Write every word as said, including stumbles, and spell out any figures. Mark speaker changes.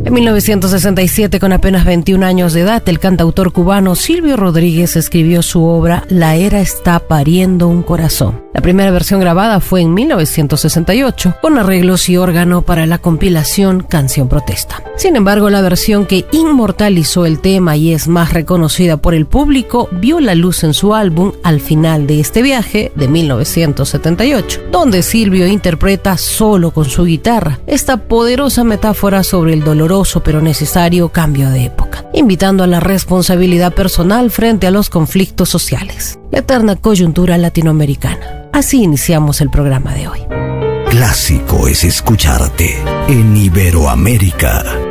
Speaker 1: En mil novecientos sesenta y siete, con apenas veintiún años de edad, el cantautor cubano Silvio Rodríguez escribió su obra La era está pariendo un corazón. La primera versión grabada fue en mil novecientos sesenta y ocho, con arreglos y órgano para la compilación Canción Protesta. Sin embargo, la versión que inmortalizó el tema y es más reconocida por el público vio la luz en su álbum Al final de este viaje, de mil novecientos setenta y ocho, donde Silvio interpreta solo con su guitarra esta poderosa metáfora sobre el doloroso pero necesario cambio de época, invitando a la responsabilidad personal frente a los conflictos sociales, la eterna coyuntura latinoamericana. Así iniciamos el programa de hoy.
Speaker 2: Clásico es escucharte en Iberoamérica.